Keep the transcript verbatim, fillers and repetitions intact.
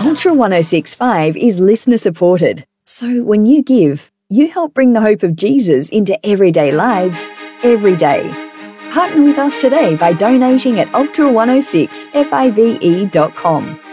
Ultra one oh six point five is listener supported. So when you give, you help bring the hope of Jesus into everyday lives, every day. Partner with us today by donating at ultra one oh six five e dot com.